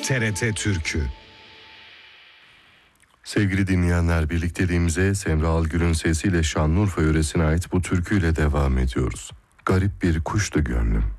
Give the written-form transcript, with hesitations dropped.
TRT Türkü. Sevgili dinleyenler, birlikteliğimize Semra Algül'ün sesiyle Şanlıurfa yöresine ait bu türküyle devam ediyoruz. Garip bir kuştu gönlüm.